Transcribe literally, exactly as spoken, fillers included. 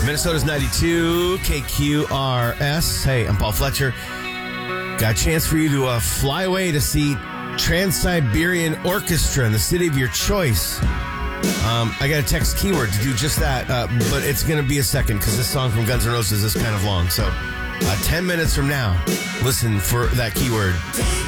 Minnesota's ninety-two, K Q R S. Hey, I'm Paul Fletcher. Got a chance for you to uh, fly away to see Trans-Siberian Orchestra in the city of your choice. Um, I got a text keyword to do just that, uh, but it's going to be a second because this song from Guns N' Roses is kind of long. So uh, ten minutes from now, listen for that keyword.